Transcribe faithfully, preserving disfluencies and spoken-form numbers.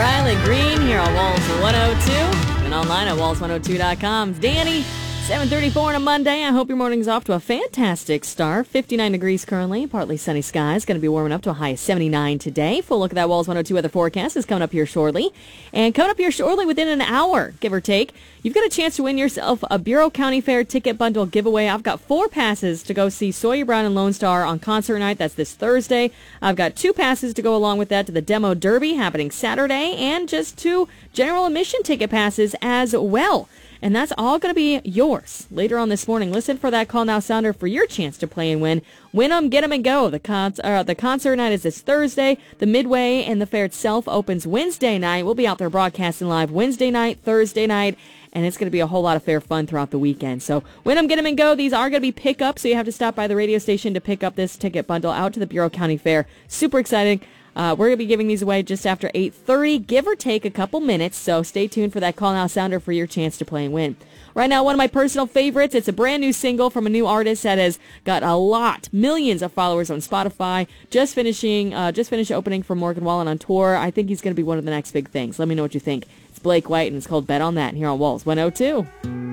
Riley Green here on Walls one oh two and online at walls one oh two dot com. It's Danny, seven thirty-four on a Monday. I hope your morning's off to a fantastic start. fifty-nine degrees currently, partly sunny skies. Going to be warming up to a high of seventy-nine today. Full look at that Walls one oh two weather forecast is coming up here shortly. And coming up here shortly within an hour, give or take, you've got a chance to win yourself a Bureau County Fair ticket bundle giveaway. I've got four passes to go see Sawyer Brown and Lone Star on concert night. That's this Thursday. I've got two passes to go along with that to the Demo Derby happening Saturday, and just two general admission ticket passes as well. And that's all going to be yours later on this morning. Listen for that call now sounder for your chance to play and win. Win them, get them, and go. The, con- uh, the concert night is this Thursday. The Midway and the fair itself opens Wednesday night. We'll be out there broadcasting live Wednesday night, Thursday night, and it's going to be a whole lot of fair fun throughout the weekend. So win them, get them, and go. These are going to be pickups, so you have to stop by the radio station to pick up this ticket bundle out to the Bureau County Fair. Super exciting. Uh, we're going to be giving these away just after eight thirty, give or take a couple minutes, so stay tuned for that call now sounder for your chance to play and win. Right now, one of my personal favorites, it's a brand new single from a new artist that has got a lot, millions of followers on Spotify, just finishing, uh, just finished opening for Morgan Wallen on tour. I think he's going to be one of the next big things. Let me know what you think. It's Blake White, and it's called Bet on That here on Walls one oh two.